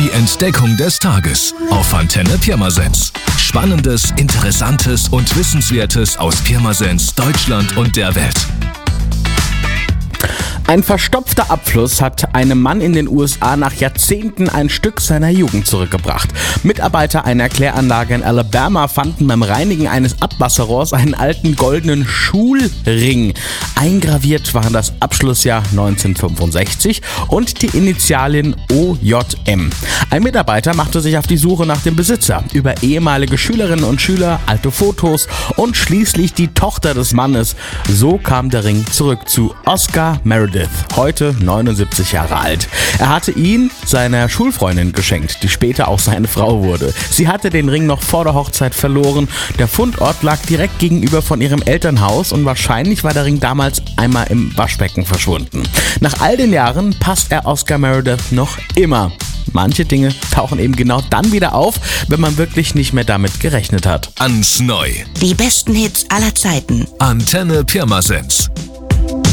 Die Entdeckung des Tages auf Antenne Pirmasens. Spannendes, Interessantes und Wissenswertes aus Pirmasens, Deutschland und der Welt. Ein verstopfter Abfluss hat einem Mann in den USA nach Jahrzehnten ein Stück seiner Jugend zurückgebracht. Mitarbeiter einer Kläranlage in Alabama fanden beim Reinigen eines Abwasserrohrs einen alten goldenen Schulring. Eingraviert waren das Abschlussjahr 1965 und die Initialien OJM. Ein Mitarbeiter machte sich auf die Suche nach dem Besitzer. Über ehemalige Schülerinnen und Schüler, alte Fotos und schließlich die Tochter des Mannes. So kam der Ring zurück zu Oscar Meredith, heute 79 Jahre alt. Er hatte ihn seiner Schulfreundin geschenkt, die später auch seine Frau wurde. Sie hatte den Ring noch vor der Hochzeit verloren. Der Fundort lag direkt gegenüber von ihrem Elternhaus und wahrscheinlich war der Ring damals einmal im Waschbecken verschwunden. Nach all den Jahren passt er Oscar Meredith noch immer. Manche Dinge tauchen eben genau dann wieder auf, wenn man wirklich nicht mehr damit gerechnet hat. Ans Neu. Die besten Hits aller Zeiten. Antenne Pirmasens.